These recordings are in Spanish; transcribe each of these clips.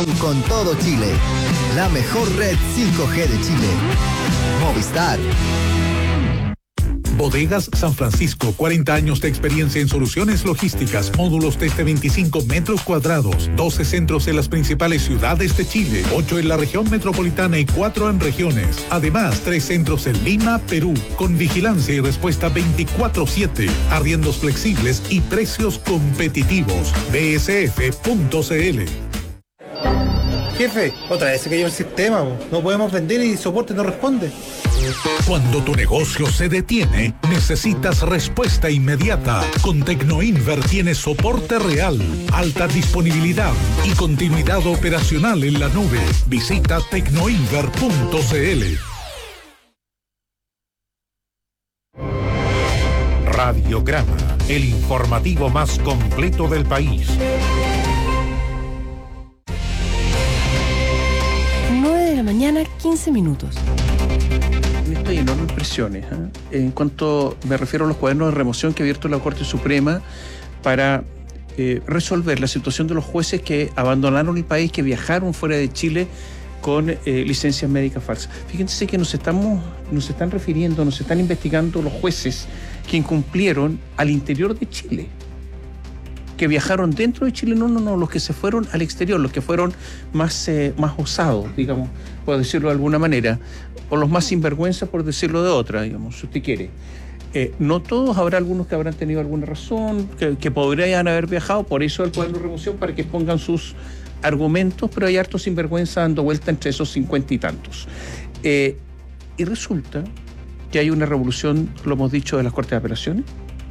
conexión con todo Chile. La mejor red 5G de Chile. Movistar. Bodegas San Francisco, 40 años de experiencia en soluciones logísticas, módulos desde 25 metros cuadrados, 12 centros en las principales ciudades de Chile, 8 en la región metropolitana y 4 en regiones. Además, 3 centros en Lima, Perú, con vigilancia y respuesta 24/7, arriendos flexibles y precios competitivos. bsf.cl. Jefe, otra vez se cayó el sistema, no podemos vender y soporte no responde. Cuando tu negocio se detiene, necesitas respuesta inmediata. Con Tecnoinver tienes soporte real, alta disponibilidad y continuidad operacional en la nube. Visita tecnoinver.cl. Radiograma, el informativo más completo del país. 9 de la mañana, 15 minutos. Hay enormes presiones, en cuanto me refiero a los cuadernos de remoción que ha abierto la Corte Suprema para resolver la situación de los jueces que abandonaron el país, que viajaron fuera de Chile con licencias médicas falsas. Fíjense que nos están investigando los jueces que incumplieron al interior de Chile, que viajaron dentro de Chile, no, los que se fueron al exterior, los que fueron más osados, digamos, por decirlo de alguna manera, o los más sinvergüenza, por decirlo de otra, digamos, si usted quiere. No todos, habrá algunos que habrán tenido alguna razón, que podrían haber viajado, por eso el cuaderno de remoción, para que expongan sus argumentos, pero hay hartos sinvergüenza dando vuelta entre esos 50 y tantos. Y resulta que hay una revolución, lo hemos dicho, de las Cortes de Apelaciones,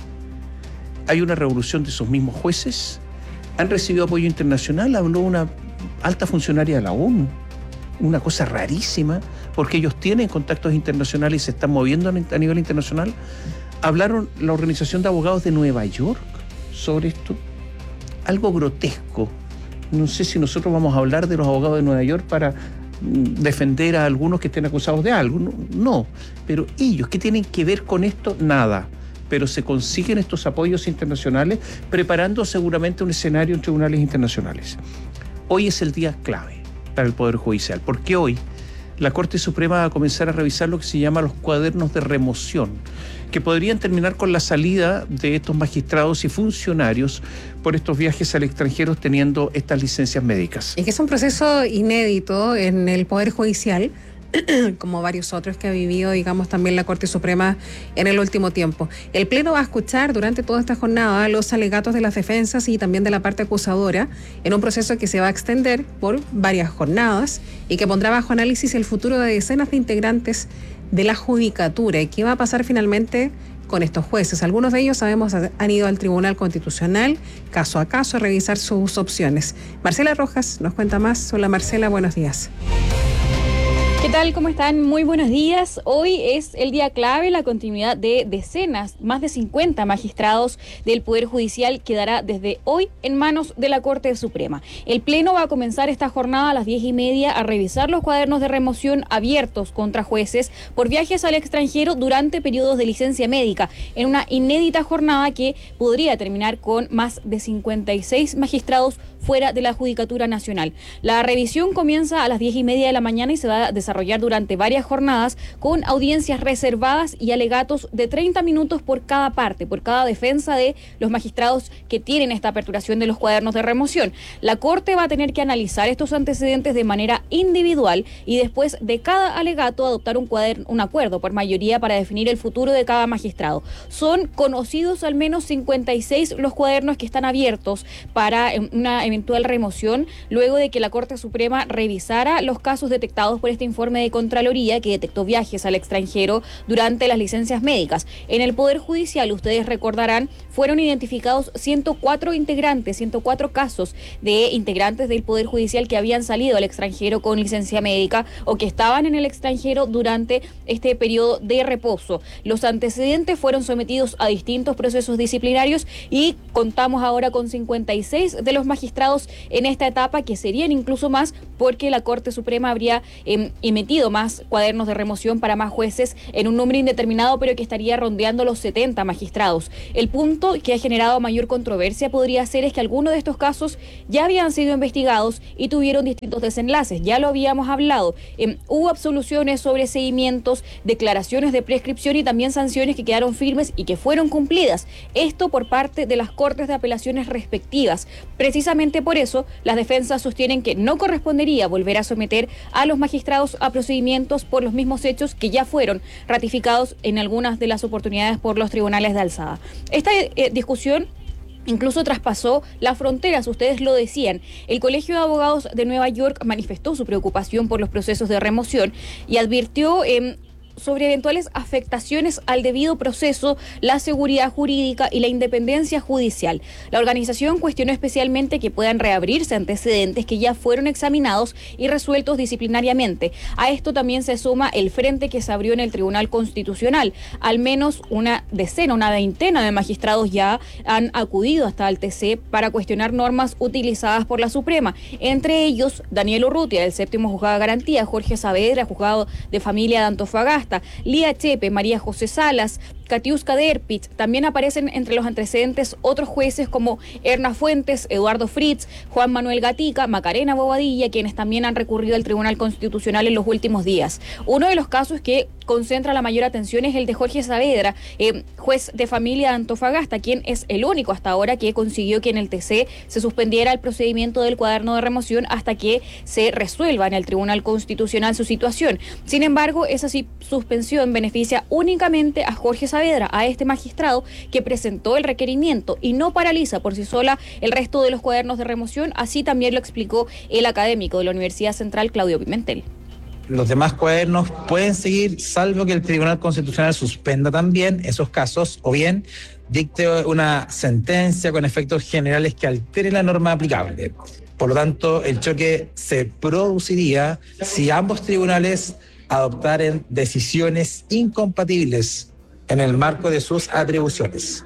hay una revolución de esos mismos jueces, han recibido apoyo internacional, habló una alta funcionaria de la ONU, una cosa rarísima, porque ellos tienen contactos internacionales y se están moviendo a nivel internacional. Hablaron la Organización de Abogados de Nueva York sobre esto, algo grotesco. No sé si nosotros vamos a hablar de los abogados de Nueva York para defender a algunos que estén acusados de algo, no, pero ellos, ¿qué tienen que ver con esto? Nada. Pero se consiguen estos apoyos internacionales preparando seguramente un escenario en tribunales internacionales. Hoy es el día clave para el Poder Judicial, porque hoy la Corte Suprema va a comenzar a revisar lo que se llama los cuadernos de remoción, que podrían terminar con la salida de estos magistrados y funcionarios por estos viajes al extranjero teniendo estas licencias médicas. Y que es un proceso inédito en el Poder Judicial, como varios otros que ha vivido, digamos, también la Corte Suprema en el último tiempo. El Pleno va a escuchar durante toda esta jornada los alegatos de las defensas y también de la parte acusadora en un proceso que se va a extender por varias jornadas y que pondrá bajo análisis el futuro de decenas de integrantes de la judicatura y qué va a pasar finalmente con estos jueces. Algunos de ellos, sabemos, han ido al Tribunal Constitucional caso a caso a revisar sus opciones. Marcela Rojas nos cuenta más. Hola Marcela, buenos días. ¿Qué tal? ¿Cómo están? Muy buenos días. Hoy es el día clave, la continuidad de decenas, más de 50 magistrados del Poder Judicial quedará desde hoy en manos de la Corte Suprema. El Pleno va a comenzar esta jornada a las 10:30 a revisar los cuadernos de remoción abiertos contra jueces por viajes al extranjero durante periodos de licencia médica, en una inédita jornada que podría terminar con más de 56 magistrados fuera de la Judicatura Nacional. La revisión comienza a las 10:30 de la mañana y se va a desarrollar durante varias jornadas con audiencias reservadas y alegatos de 30 minutos por cada parte, por cada defensa de los magistrados que tienen esta aperturación de los cuadernos de remoción. La Corte va a tener que analizar estos antecedentes de manera individual y después de cada alegato adoptar un acuerdo por mayoría para definir el futuro de cada magistrado. Son conocidos al menos 56 los cuadernos que están abiertos para una eventual remoción, luego de que la Corte Suprema revisara los casos detectados por este informe de Contraloría que detectó viajes al extranjero durante las licencias médicas. En el Poder Judicial, ustedes recordarán, fueron identificados 104 casos de integrantes del Poder Judicial que habían salido al extranjero con licencia médica o que estaban en el extranjero durante este periodo de reposo. Los antecedentes fueron sometidos a distintos procesos disciplinarios y contamos ahora con 56 de los magistrados en esta etapa, que serían incluso más porque la Corte Suprema habría emitido más cuadernos de remoción para más jueces en un número indeterminado, pero que estaría rondeando los 70 magistrados. El punto que ha generado mayor controversia podría ser es que algunos de estos casos ya habían sido investigados y tuvieron distintos desenlaces. Ya lo habíamos hablado. Hubo absoluciones, sobreseimientos, declaraciones de prescripción y también sanciones que quedaron firmes y que fueron cumplidas. Esto por parte de las Cortes de Apelaciones respectivas. Precisamente por eso, las defensas sostienen que no correspondería volver a someter a los magistrados a procedimientos por los mismos hechos que ya fueron ratificados en algunas de las oportunidades por los tribunales de alzada. Esta discusión incluso traspasó las fronteras, ustedes lo decían. El Colegio de Abogados de Nueva York manifestó su preocupación por los procesos de remoción y advirtió sobre eventuales afectaciones al debido proceso, la seguridad jurídica y la independencia judicial. La organización cuestionó especialmente que puedan reabrirse antecedentes que ya fueron examinados y resueltos disciplinariamente. A esto también se suma el frente que se abrió en el Tribunal Constitucional. Al menos una veintena de magistrados ya han acudido hasta el TC para cuestionar normas utilizadas por la Suprema. Entre ellos, Daniel Urrutia, del séptimo juzgado de garantía, Jorge Saavedra, juzgado de familia de Antofagasta, Lía Chepe, María José Salas, Katiuska Derpich. También aparecen entre los antecedentes otros jueces como Erna Fuentes, Eduardo Fritz, Juan Manuel Gatica, Macarena Bobadilla, quienes también han recurrido al Tribunal Constitucional en los últimos días. Uno de los casos que concentra la mayor atención es el de Jorge Saavedra, juez de familia de Antofagasta, quien es el único hasta ahora que consiguió que en el TC se suspendiera el procedimiento del cuaderno de remoción hasta que se resuelva en el Tribunal Constitucional su situación. Sin embargo, esa suspensión beneficia únicamente a Jorge Saavedra, a este magistrado que presentó el requerimiento, y no paraliza por sí sola el resto de los cuadernos de remoción. Así también lo explicó el académico de la Universidad Central, Claudio Pimentel. Los demás cuadernos pueden seguir, salvo que el Tribunal Constitucional suspenda también esos casos o bien dicte una sentencia con efectos generales que altere la norma aplicable. Por lo tanto, el choque se produciría si ambos tribunales adoptaran decisiones incompatibles en el marco de sus atribuciones.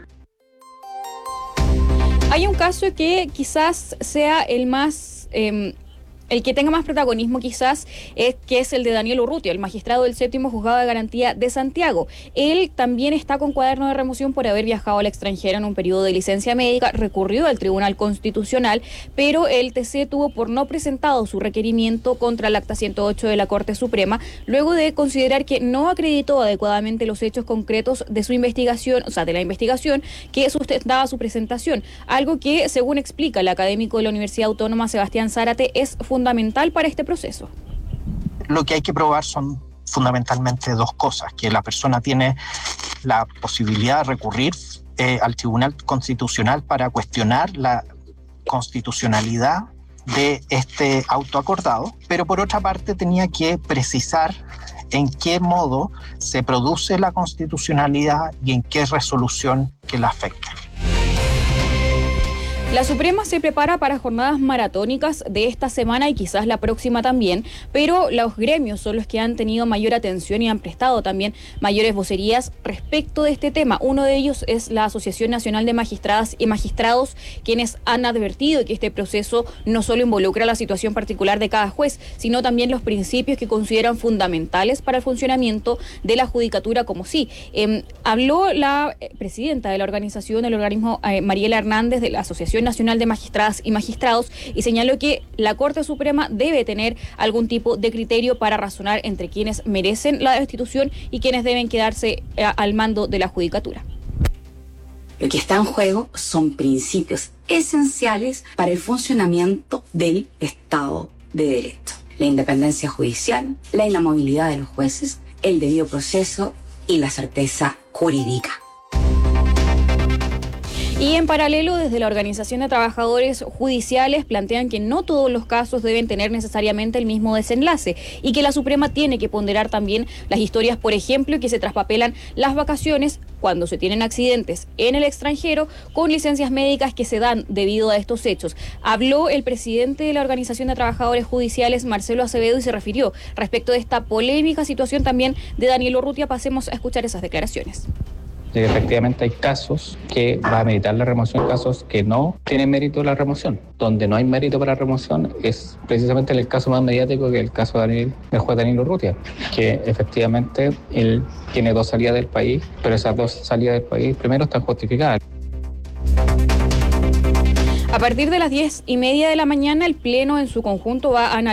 Hay un caso que quizás sea el más... el que tenga más protagonismo quizás que es el de Daniel Urrutia, el magistrado del séptimo juzgado de garantía de Santiago. Él también está con cuaderno de remoción por haber viajado al extranjero en un periodo de licencia médica, recurrió al Tribunal Constitucional, pero el TC tuvo por no presentado su requerimiento contra el acta 108 de la Corte Suprema, luego de considerar que no acreditó adecuadamente los hechos concretos de su investigación, o sea, de la investigación que sustentaba su presentación, algo que, según explica el académico de la Universidad Autónoma Sebastián Zárate, es fundamental para este proceso. Lo que hay que probar son fundamentalmente dos cosas: que la persona tiene la posibilidad de recurrir al Tribunal Constitucional para cuestionar la constitucionalidad de este auto acordado, pero por otra parte tenía que precisar en qué modo se produce la constitucionalidad y en qué resolución que la afecta. La Suprema se prepara para jornadas maratónicas de esta semana y quizás la próxima también, pero los gremios son los que han tenido mayor atención y han prestado también mayores vocerías respecto de este tema. Uno de ellos es la Asociación Nacional de Magistradas y Magistrados, quienes han advertido que este proceso no solo involucra la situación particular de cada juez, sino también los principios que consideran fundamentales para el funcionamiento de la judicatura como sí. Habló la presidenta de la organización, el organismo, Mariela Hernández, de la Asociación Nacional de Magistradas y Magistrados, y señaló que la Corte Suprema debe tener algún tipo de criterio para razonar entre quienes merecen la destitución y quienes deben quedarse al mando de la judicatura. Lo que está en juego son principios esenciales para el funcionamiento del Estado de Derecho: la independencia judicial, la inamovilidad de los jueces, el debido proceso y la certeza jurídica. Y en paralelo, desde la Organización de Trabajadores Judiciales plantean que no todos los casos deben tener necesariamente el mismo desenlace y que la Suprema tiene que ponderar también las historias, por ejemplo, que se traspapelan las vacaciones cuando se tienen accidentes en el extranjero con licencias médicas que se dan debido a estos hechos. Habló el presidente de la Organización de Trabajadores Judiciales, Marcelo Acevedo, y se refirió respecto de esta polémica situación también de Daniel Urrutia. Pasemos a escuchar esas declaraciones. de que efectivamente hay casos que va a meritar la remoción, casos que no tienen mérito la remoción. Donde no hay mérito para remoción es precisamente el caso más mediático, que es el caso del juez Danilo Urrutia, que efectivamente él tiene 2 salidas del país, pero esas 2 salidas del país primero están justificadas. A partir de las 10:30 de la mañana, el Pleno en su conjunto va a analizar